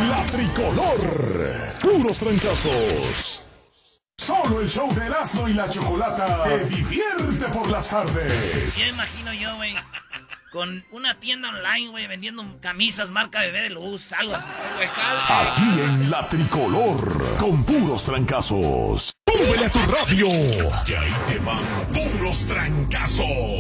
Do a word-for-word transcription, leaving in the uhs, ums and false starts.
La Tricolor. Puros trancazos. Solo el show de Erasmo y la Chocolata te divierte por las tardes. Ya imagino yo, güey, con una tienda online, güey, vendiendo camisas marca Bebé de Luz, algo así. Aquí en La Tricolor, con puros trancazos. ¡Súbele a tu radio! Que ahí te van puros trancazos.